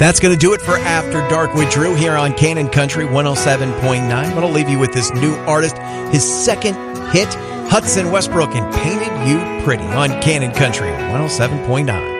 That's going to do it for After Dark with Drew here on Cannon Country 107.9. I'm going to leave you with this new artist, his second hit, Hudson Westbrook and Painted You Pretty on Cannon Country 107.9.